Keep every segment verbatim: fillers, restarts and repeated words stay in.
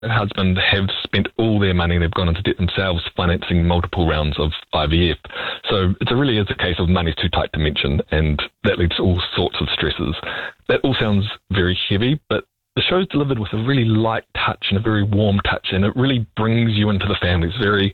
husband have spent all their money. They've gone into debt themselves, financing multiple rounds of I V F. So it really is a case of money's too tight to mention, and that leads to all sorts of stresses. That all sounds very heavy, but the show's delivered with a really light touch and a very warm touch, and it really brings you into the family. It's very,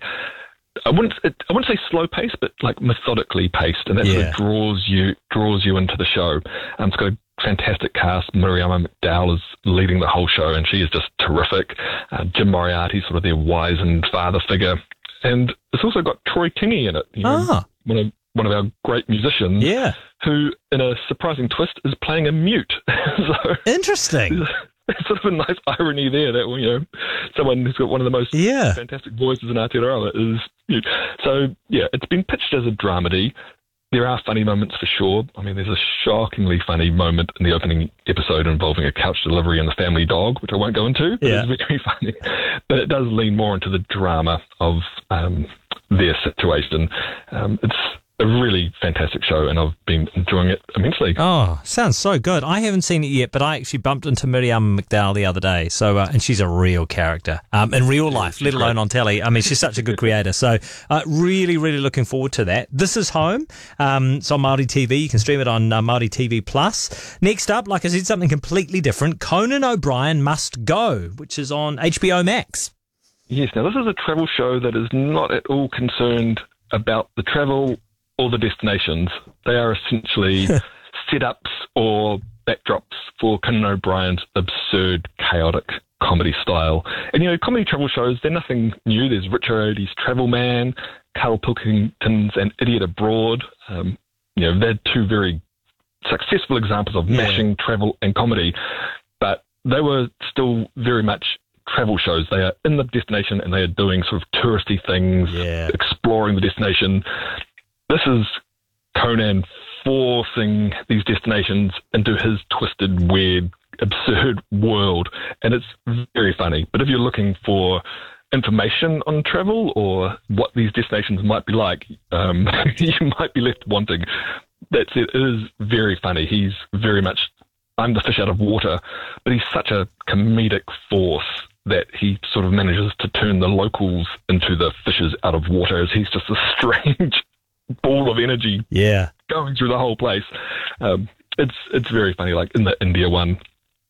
I wouldn't, it, I wouldn't say slow paced, but like methodically paced, and that yeah. sort of draws you draws you into the show. Um, it's got a fantastic cast. Miriam McDowell is leading the whole show, and she is just terrific. Uh, Jim Moriarty's sort of their wizened father figure, and it's also got Troy Kingi in it. You know, ah. one of one of our great musicians. Yeah. Who, in a surprising twist, is playing a mute. So interesting. There's sort of a nice irony there that, you know, someone who's got one of the most yeah. fantastic voices in Aotearoa is mute. So, yeah, it's been pitched as a dramedy. There are funny moments for sure. I mean, there's a shockingly funny moment in the opening episode involving a couch delivery and the family dog, which I won't go into. Yeah. It's very funny. But it does lean more into the drama of um, their situation. Um, it's a really fantastic show, and I've been enjoying it immensely. Oh, sounds so good. I haven't seen it yet, but I actually bumped into Miriam McDowell the other day. So, uh, and she's a real character um, in real life, let alone on telly. I mean, she's such a good creator. So, uh, really, really looking forward to that. This is Home. Um, it's on Māori T V. You can stream it on uh, Māori T V Plus. Next up, like I said, something completely different. Conan O'Brien Must Go, which is on H B O Max. Yes. Now, this is a travel show that is not at all concerned about the travel or the destinations. They are essentially setups or backdrops for Conan O'Brien's absurd, chaotic comedy style. And, you know, comedy travel shows, they're nothing new. There's Richard O'Reilly's Travel Man, Carl Pilkington's An Idiot Abroad. Um, you know, they're two very successful examples of yeah. mashing travel and comedy, but they were still very much travel shows. They are in the destination and they are doing sort of touristy things, yeah. exploring the destination. This is Conan forcing these destinations into his twisted, weird, absurd world, and it's very funny. But if you're looking for information on travel or what these destinations might be like, um, you might be left wanting. That's it. It is very funny. He's very much, I'm the fish out of water, but he's such a comedic force that he sort of manages to turn the locals into the fishes out of water, as he's just a strange ball of energy yeah. going through the whole place. Um, it's it's very funny. Like in the India one,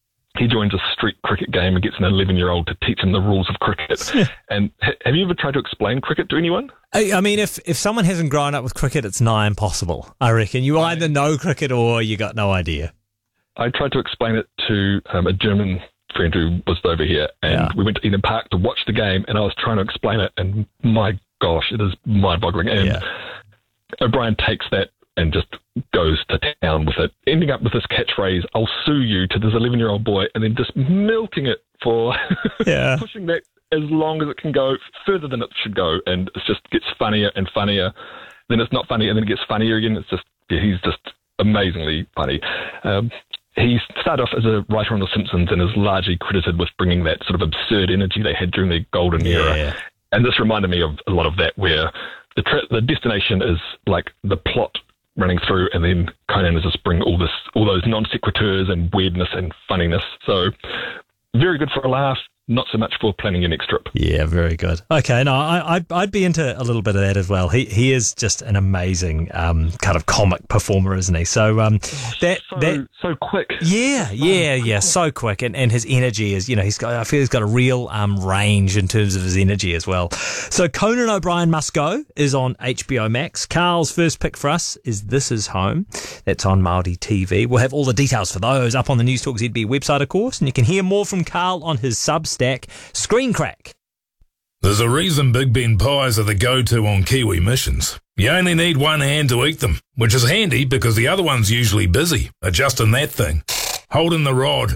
he joins a street cricket game and gets an eleven-year-old to teach him the rules of cricket. And ha- have you ever tried to explain cricket to anyone? I, I mean, if, if someone hasn't grown up with cricket, it's nigh impossible, I reckon. You either know cricket or you got no idea. I tried to explain it to um, a German friend who was over here, and yeah. we went to Eden Park to watch the game, and I was trying to explain it, and my gosh, it is mind-boggling. And yeah. O'Brien takes that and just goes to town with it, ending up with this catchphrase, "I'll sue you," to this eleven-year-old boy, and then just milking it for yeah. pushing that as long as it can go, further than it should go, and it just gets funnier and funnier. Then it's not funny, and then it gets funnier again. It's just, yeah, he's just amazingly funny. Um, he started off as a writer on The Simpsons and is largely credited with bringing that sort of absurd energy they had during the golden yeah. era. And this reminded me of a lot of that, where the tra- the destination is like the plot running through, and then Conan is just bring all this, all those non sequiturs and weirdness and funniness. So very good for a laugh. Not so much for planning your next trip. Yeah, very good. Okay, no, I, I'd, I'd be into a little bit of that as well. He he is just an amazing um, kind of comic performer, isn't he? So um, that so, that so quick. Yeah, yeah, yeah, so quick, and, and his energy is, you know, he's got. I feel he's got a real um, range in terms of his energy as well. So Conan O'Brien Must Go is on H B O Max. Carl's first pick for us is This Is Home. That's on Māori T V. We'll have all the details for those up on the News Talk Z B website, of course, and you can hear more from Carl on his Substack. Screen Crack. There's a reason Big Ben pies are the go-to on Kiwi missions. You only need one hand to eat them, which is handy because the other one's usually busy adjusting that thing, holding the rod,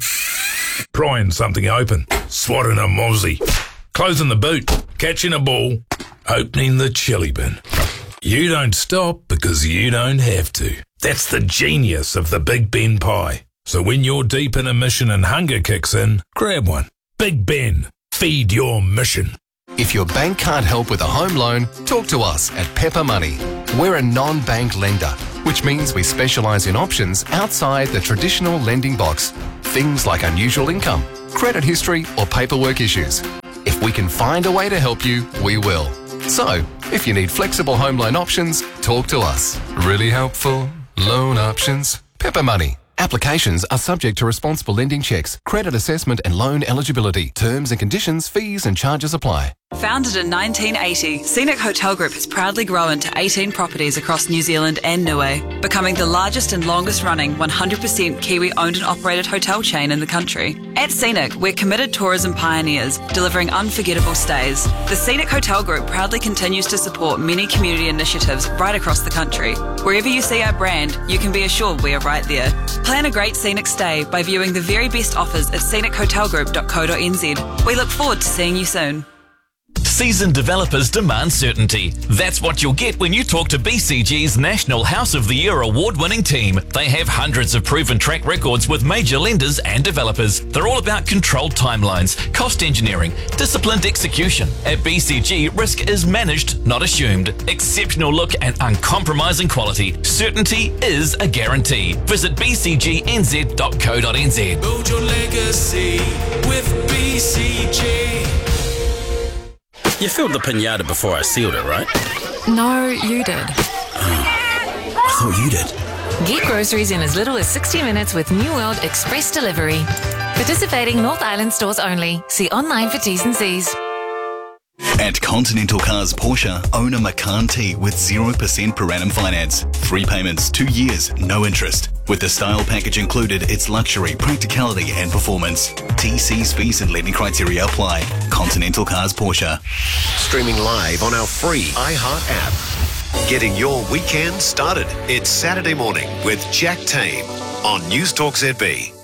prying something open, swatting a mozzie, closing the boot, catching a ball, opening the chili bin. You don't stop because you don't have to. That's the genius of the Big Ben pie. So when you're deep in a mission and hunger kicks in, grab one. Big Ben, feed your mission. If your bank can't help with a home loan, talk to us at Pepper Money. We're a non-bank lender, which means we specialise in options outside the traditional lending box. Things like unusual income, credit history, or paperwork issues. If we can find a way to help you, we will. So, if you need flexible home loan options, talk to us. Really helpful loan options. Pepper Money. Applications are subject to responsible lending checks, credit assessment and loan eligibility. Terms and conditions, fees and charges apply. Founded in nineteen eighty, Scenic Hotel Group has proudly grown to eighteen properties across New Zealand and Niue, becoming the largest and longest running one hundred percent Kiwi owned and operated hotel chain in the country. At Scenic, we're committed tourism pioneers, delivering unforgettable stays. The Scenic Hotel Group proudly continues to support many community initiatives right across the country. Wherever you see our brand, you can be assured we are right there. Plan a great scenic stay by viewing the very best offers at scenic hotel group dot co dot n z. We look forward to seeing you soon. Seasoned developers demand certainty. That's what you'll get when you talk to B C G's National House of the Year award-winning team. They have hundreds of proven track records with major lenders and developers. They're all about controlled timelines, cost engineering, disciplined execution. At B C G, risk is managed, not assumed. Exceptional look and uncompromising quality. Certainty is a guarantee. Visit b c g n z dot co dot n z. Build your legacy with B C G. You filled the pinata before I sealed it, right? No, you did. Oh, I thought you did. Get groceries in as little as sixty minutes with New World Express Delivery. Participating North Island stores only. See online for T's and C's. At Continental Cars Porsche, own a Macan T with zero percent per annum finance. Three payments, two years, no interest. With the style package included, it's luxury, practicality and performance. T Cs, fees and lending criteria apply. Continental Cars Porsche. Streaming live on our free iHeart app. Getting your weekend started. It's Saturday morning with Jack Tame on News Talk Z B.